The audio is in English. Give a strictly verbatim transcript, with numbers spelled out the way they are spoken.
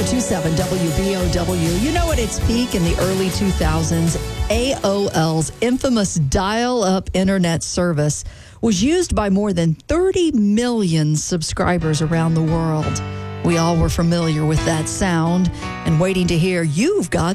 oh two seven W B O W. You know, at its peak in the early two thousands, A O L's infamous dial-up internet service was used by more than thirty million subscribers around the world. We all were familiar with that sound and waiting to hear you've got